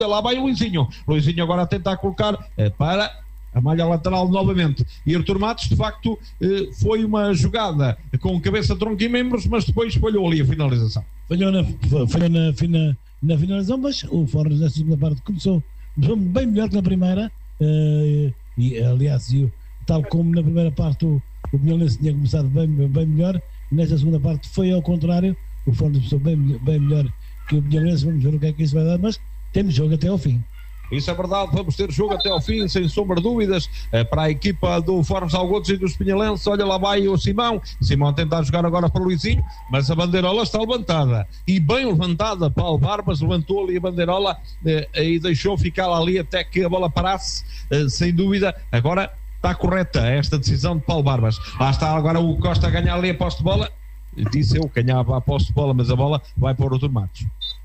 lá vai o Luizinho agora a tentar colocar para a malha lateral novamente, e Artur Matos, de facto, foi uma jogada com cabeça, tronco e membros, mas depois falhou ali a finalização. Falhou na finalização, mas o Fornos na segunda parte começou bem melhor que na primeira, e aliás, tal como na primeira parte o Pinhalense tinha começado bem melhor, nesta segunda parte foi ao contrário, o Fornos começou bem melhor que o Pinhalense. Vamos ver o que é que isso vai dar, mas temos jogo até ao fim. Isso é verdade, vamos ter jogo até ao fim, sem sombra de dúvidas, para a equipa do Fornos Algodos e dos Pinhalenses. Olha, lá vai o Simão a tentar jogar agora para o Luizinho, mas a bandeirola está levantada, e bem levantada. Paulo Barbas levantou ali a bandeirola e deixou ficar ali até que a bola parasse, sem dúvida. Agora está correta esta decisão de Paulo Barbas. Lá está agora o Costa a ganhar ali a posse de bola. Disse eu, ganhava a posse de bola, mas a bola vai para o Artur Matos.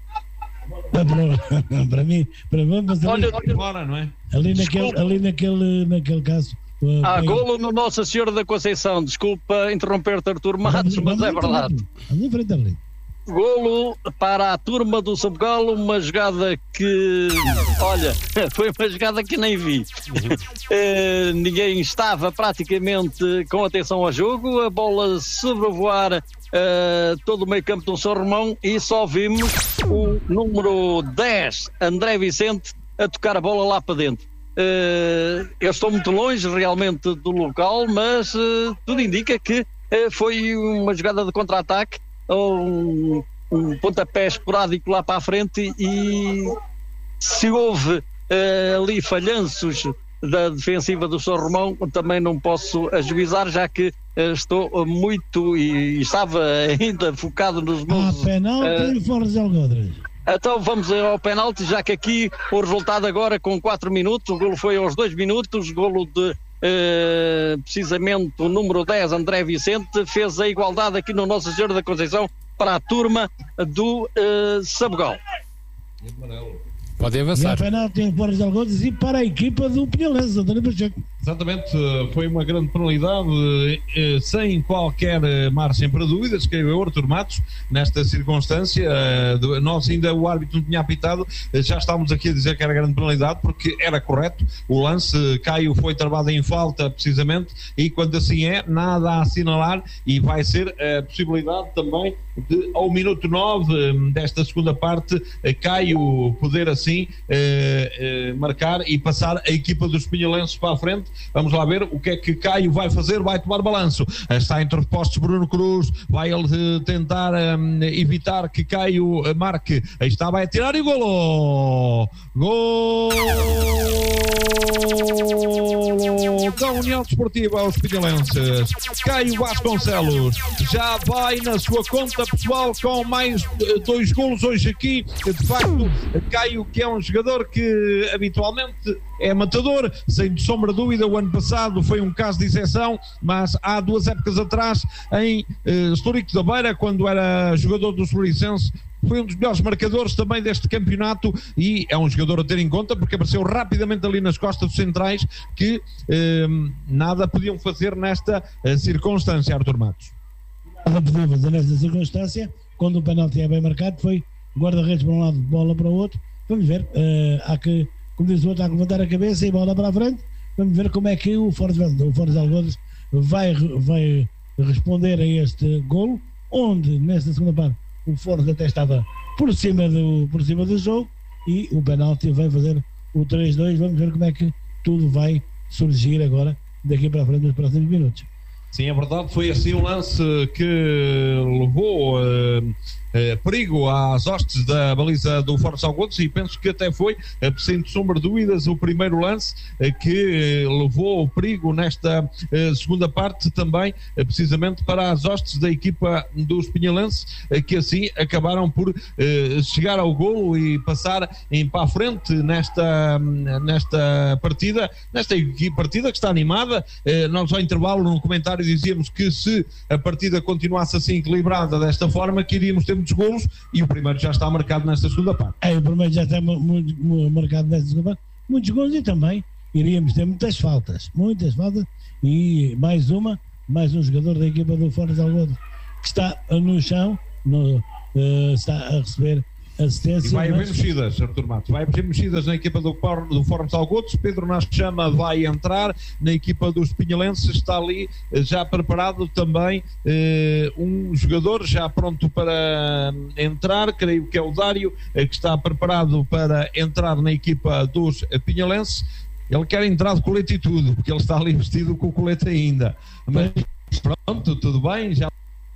Para mim, mas ali, fora, não é? ali naquele caso. Golo no Nossa Senhora da Conceição. Desculpa interromper-te, Artur Matos, mas é verdade. Ali frente ali. Golo para a turma do Sabugal, uma jogada que, olha, foi uma jogada que nem vi. Ninguém estava praticamente com atenção ao jogo, a bola sobrevoar todo o meio campo do São Romão, e só vimos o número 10, André Vicente, a tocar a bola lá para dentro. Eu estou muito longe realmente do local, mas tudo indica que foi uma jogada de contra-ataque, um pontapé esporádico lá para a frente, e se houve ali falhanços da defensiva do São Romão, também não posso ajuizar, já que estou muito e estava ainda focado nos meus... penalti e Fornos de Algodres. Então vamos ao penalti, já que aqui o resultado agora com 4 minutos, o golo foi aos 2 minutos, golo de precisamente o número 10, André Vicente, fez a igualdade aqui no Nossa Senhora da Conceição para a turma do Sabugal. Pode avançar. E a penalti em Fornos de Algodres e para a equipa do Pinhalense, António Pacheco. Exatamente, foi uma grande penalidade, sem qualquer margem para dúvidas, creio eu, Artur Matos, nesta circunstância. Nós ainda, o árbitro não tinha apitado, já estávamos aqui a dizer que era grande penalidade, porque era correto o lance. Caio foi travado em falta, precisamente, e quando assim é, nada a assinalar, e vai ser a possibilidade também de, ao minuto 9 desta segunda parte, Caio poder assim marcar e passar a equipa dos Pinhalenses para a frente. Vamos lá ver o que é que Caio vai fazer. Vai tomar balanço, está entre os postos Bruno Cruz, vai ele tentar evitar que Caio marque. Aí está, vai atirar e golo da União Desportiva aos Pinhalenses. Caio Vasconcelos já vai na sua conta pessoal com mais 2 golos hoje aqui. De facto, Caio, que é um jogador que habitualmente é matador, sem sombra de dúvida. O ano passado foi um caso de exceção, mas há 2 épocas atrás, em Estourico da Beira, quando era jogador do Floricense, foi um dos melhores marcadores também deste campeonato, e é um jogador a ter em conta, porque apareceu rapidamente ali nas costas dos centrais, que nada podiam fazer nesta circunstância, Artur Matos. Nada podia fazer nesta circunstância, quando o penalti é bem marcado, foi guarda-redes para um lado, bola para o outro. Vamos ver, há que, como diz o outro, há que levantar a cabeça e bola para a frente. Vamos ver como é que o Fornos de Algodres vai responder a este golo, onde nesta segunda parte o Fornos até estava por cima do jogo, e o penalti vai fazer o 3-2. Vamos ver como é que tudo vai surgir agora daqui para a frente nos próximos minutos. Sim, é verdade, foi assim um lance que levou perigo às hostes da baliza do Fornos Algodos, e penso que até foi, sem sombra de dúvidas, o primeiro lance que levou o perigo nesta segunda parte também, precisamente para as hostes da equipa dos Pinhalenses, que assim acabaram por chegar ao golo e passar para a frente nesta partida que está animada. Nós ao intervalo no comentário dizíamos que se a partida continuasse assim equilibrada desta forma, que iríamos ter muitos golos, e o primeiro já está marcado nesta segunda parte. O primeiro já está marcado nesta segunda parte, muitos golos, e também iríamos ter muitas faltas, e mais um jogador da equipa do Fornos de Algodres que está no chão, está a receber assistência. E vai haver mexidas, Artur Matos. Vai haver mexidas na equipa do Fórum Salgotos. Pedro Nachama vai entrar. Na equipa dos pinhalenses está ali já preparado também um jogador já pronto para entrar. Creio que é o Dário, que está preparado para entrar na equipa dos pinhalenses. Ele quer entrar de colete e tudo, porque ele está ali vestido com o colete ainda. Mas pronto, tudo bem, já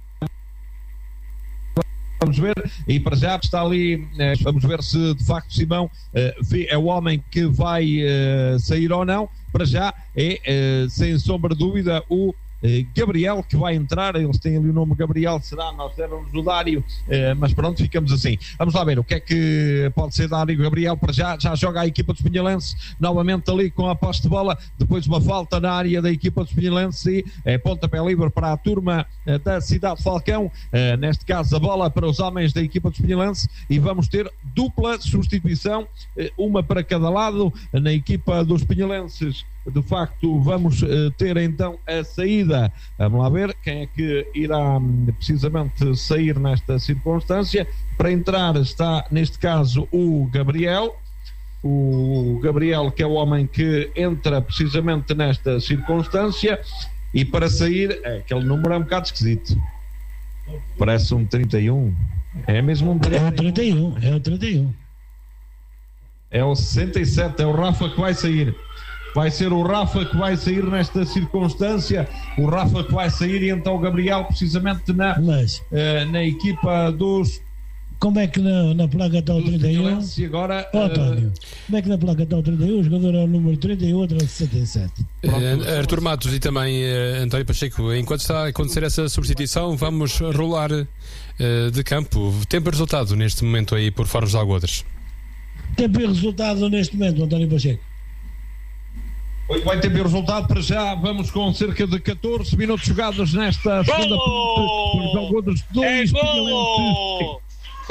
vamos ver, e para já está ali, vamos ver se de facto Simão é o homem que vai sair ou não. Para já é, sem sombra de dúvida, o Gabriel que vai entrar. Eles têm ali o nome Gabriel, será? Nós deram-nos o Dário, mas pronto, ficamos assim. Vamos lá ver o que é que pode ser Dário Gabriel. Para já joga a equipa dos pinhalenses novamente ali com a posse de bola, depois uma falta na área da equipa dos pinhalenses e pontapé livre para a turma da Cidade Falcão, neste caso a bola para os homens da equipa dos pinhalenses, e vamos ter dupla substituição, uma para cada lado. Na equipa dos pinhalenses, de facto, vamos ter então a saída. Vamos lá ver quem é que irá precisamente sair nesta circunstância. Para entrar está, neste caso, o Gabriel, que é o homem que entra precisamente nesta circunstância, e para sair, aquele número é um bocado esquisito, parece um 31, é mesmo um 31. É o 31. É o 67, é o Rafa que vai sair. Vai ser o Rafa que vai sair nesta circunstância. O Rafa que vai sair, e então o Gabriel precisamente na equipa dos... Como é que na placa está o 31? E agora, António, como é que na placa está o 31? O jogador é o número 30 e o outro é o 67. Artur Matos e também António Pacheco, enquanto está a acontecer essa substituição, vamos rolar de campo. Tempo e resultado neste momento aí por Fórum Salgotas. Tempo e resultado neste momento, António Pacheco. Vai ter o resultado. Para já vamos com cerca de 14 minutos jogados nesta segunda parte. É golo!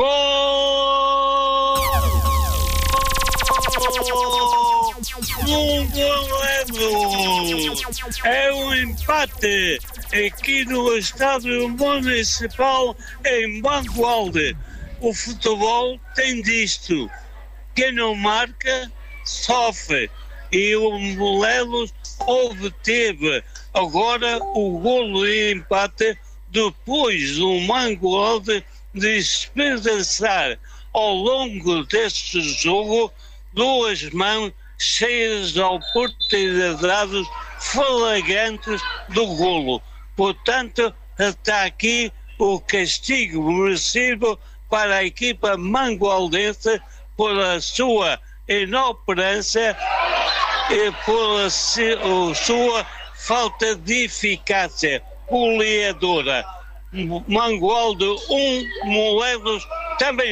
É um empate aqui no estádio municipal em Mangualde. O futebol tem disto: quem não marca sofre, e o Molelos obteve agora o golo de empate depois do Mangualde despedaçar ao longo deste jogo duas mãos cheias de oportunidades flagrantes do golo. Portanto, está aqui o castigo merecido para a equipa mangualdense pela sua inoperância e pela sua falta de eficácia goleadora. Mangualde 1, Molelos também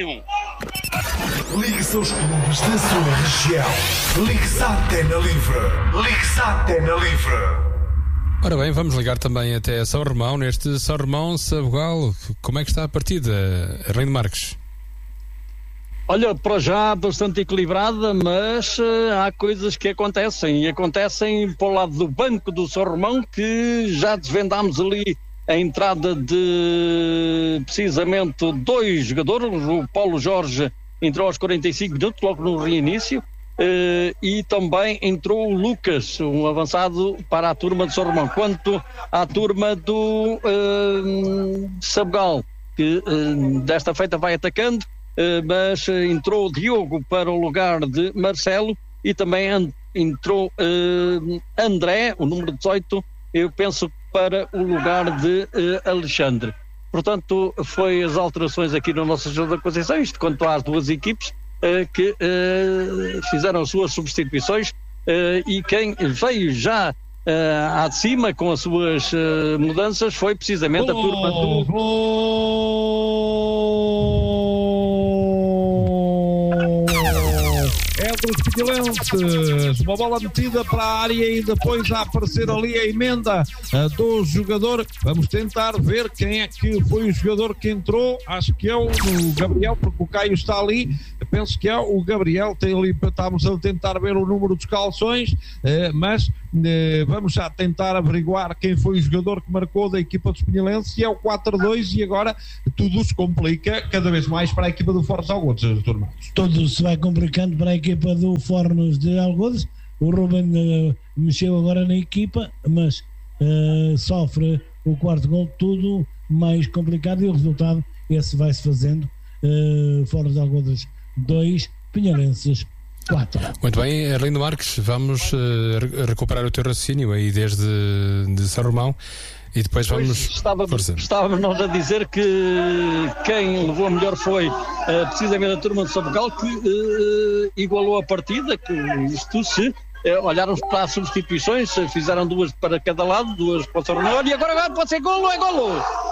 1. Ligue seus clubes da sua região. Ligue-se à Antena Livre. Ligue-se à Antena Livre. Ora bem, vamos ligar também até São Romão. Neste São Romão, Sabugal, como é que está a partida, Reino Marques? Olha, para já bastante equilibrada, mas há coisas que acontecem. E acontecem para o lado do banco do São Romão, que já desvendámos ali a entrada de precisamente dois jogadores. O Paulo Jorge entrou aos 45 minutos, logo no reinício, e também entrou o Lucas, um avançado para a turma de São Romão. Quanto à turma do Sabugal, que desta feita vai atacando, mas entrou o Diogo para o lugar de Marcelo, e também entrou André, o número 18, eu penso, para o lugar de Alexandre. Portanto, foi as alterações aqui no nosso jogo da Conceição. Isto quanto às duas equipes que fizeram as suas substituições, e quem veio já acima com as suas mudanças foi precisamente a turma do... dos pinhalenses, uma bola metida para a área e depois a aparecer ali a emenda do jogador. Vamos tentar ver quem é que foi o jogador que entrou. Acho que é o Gabriel, porque o Caio está ali. penso que é o Gabriel, tem ali, estamos a tentar ver o número dos calções, mas vamos já tentar averiguar quem foi o jogador que marcou da equipa dos Pinhalenses, e é o 4-2, e agora tudo se complica cada vez mais para a equipa do Fornos de Algodos, turma. Tudo se vai complicando para a equipa do Fornos de Algodos. O Ruben mexeu agora na equipa, mas sofre o quarto gol, tudo mais complicado, e o resultado esse vai-se fazendo. Fornos de Algodos 2, Pinhalenses 4. Muito bem, Arlindo Marques, vamos recuperar o teu raciocínio aí desde São Romão, e depois vamos... Estávamos nós a dizer que quem levou a melhor foi precisamente a turma de São Paulo, que igualou a partida, que isto se olharmos para as substituições, fizeram 2 para cada lado, 2 para o São Romão, e agora pode ser golo, é golo!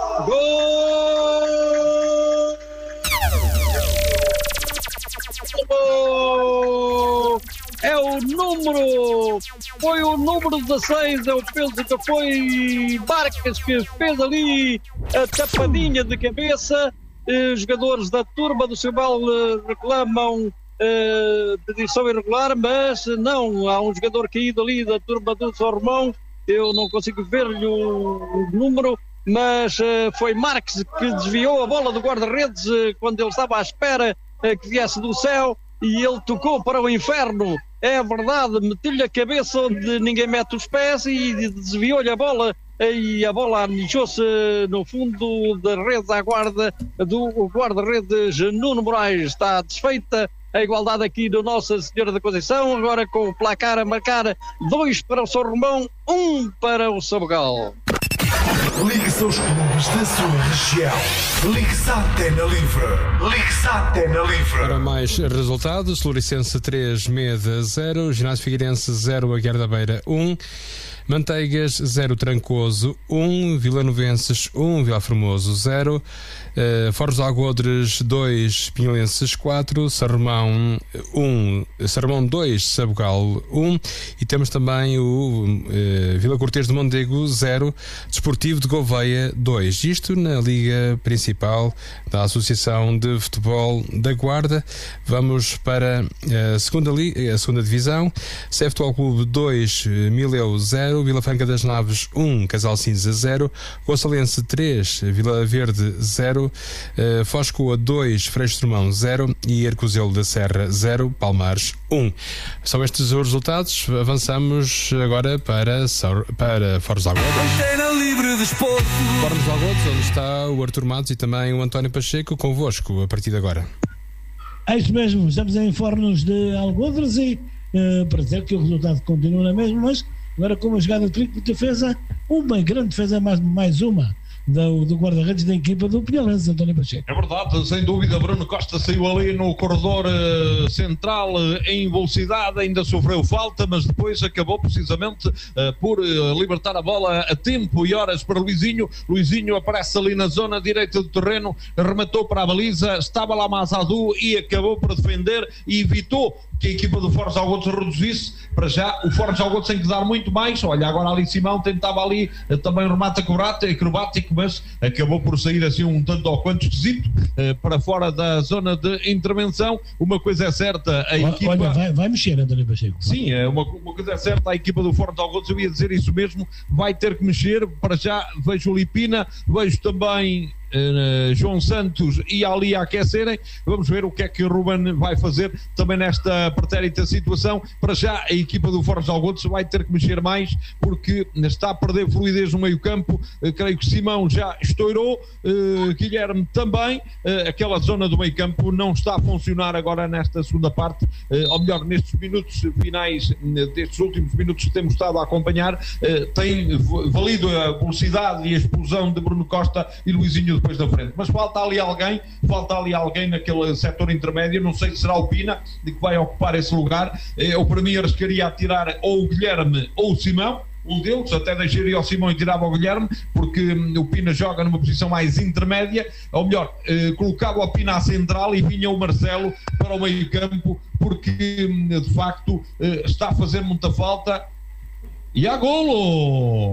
Gol! É o número, foi o número 16, eu penso que foi Barcas que fez ali a tapadinha de cabeça. Jogadores da turma do Sebal reclamam de edição irregular, mas não, há um jogador caído ali da turma do São Romão, eu não consigo ver-lhe o número, mas foi Marques que desviou a bola do guarda-redes quando ele estava à espera que viesse do céu, e ele tocou para o inferno. É verdade, meteu-lhe a cabeça onde ninguém mete os pés e desviou-lhe a bola, e a bola anichou-se no fundo da rede à guarda do guarda-redes Nuno Moraes. Está desfeita a igualdade aqui do Nossa Senhora da Conceição, agora com o placar a marcar 2 para o São Romão, 1 para o Sabugal. Ligue-se aos clubes da sua região. Ligue-se à Antena Livre. Ligue-se à Antena Livre. Para mais resultados: Louricense 3, Meda 0, Ginásio Figueirense 0, Aguiar da Beira 1, Manteigas 0, Trancoso 1, Vilanovenses 1, Vila Formoso 0, Fornos de Algodres 2, Pinhalenses 4, Sarromão 2, Sabugal 1, e temos também o Vila Cortês de Mondego 0, Desportivo de Gouveia 2. Isto na Liga Principal da Associação de Futebol da Guarda. Vamos para a segunda Divisão. Sé Futebol Clube 2, Mileu 0, Vila Franca das Naves 1, Casal Cinza 0, Gonçalense 3, Vila Verde 0, Foscoa 2, Freixo Trumão 0 e Arcozelo da Serra 0, Palmares 1. São estes os resultados. Avançamos agora para Fornos de Algodos. Fornos de Algodos, onde está o Artur Matos e também o António Pacheco, convosco a partir de agora. É isso mesmo, estamos em Fornos de Algodres, e para dizer que o resultado continua na mesma, mas agora com uma jogada de defesa, uma grande defesa, mais uma do guarda-redes da equipa do Pinhalenses, António Pacheco. É verdade, sem dúvida. Bruno Costa saiu ali no corredor central em velocidade, ainda sofreu falta, mas depois acabou precisamente por libertar a bola a tempo e horas para Luizinho. Luizinho aparece ali na zona direita do terreno, rematou para a baliza, estava lá Mazadu e acabou por defender e evitou que a equipa do Fornos de Algodos reduzisse. Para já o Fornos de Algodos tem que dar muito mais. Olha, agora ali Simão tentava ali também um remate acrobático, mas acabou por sair assim um tanto ou quanto esquisito para fora da zona de intervenção. Uma coisa é certa, a equipa... Olha, vai mexer, António Pacheco. Sim, uma coisa é certa, a equipa do Fornos de Algodos, eu ia dizer isso mesmo, vai ter que mexer. Para já vejo o Lipina, vejo também João Santos e ali a aquecerem. Vamos ver o que é que o Ruben vai fazer também nesta pretérita situação. Para já a equipa do Fornos de Algodos vai ter que mexer mais, porque está a perder fluidez no meio campo. Creio que Simão já estourou, Guilherme também. Aquela zona do meio campo não está a funcionar agora nesta segunda parte, ou melhor, nestes minutos finais, destes últimos minutos que temos estado a acompanhar. Tem valido a velocidade e a explosão de Bruno Costa e Luizinho depois da frente, mas falta ali alguém naquele setor intermédio. Não sei se será o Pina que vai ocupar esse lugar. Eu, para mim, arriscaria a tirar ou o Guilherme ou o Simão, um deles, até deixaria o Simão e tirava o Guilherme, porque o Pina joga numa posição mais intermédia, ou melhor, colocava o Pina à central e vinha o Marcelo para o meio campo, porque de facto está a fazer muita falta. E há golo!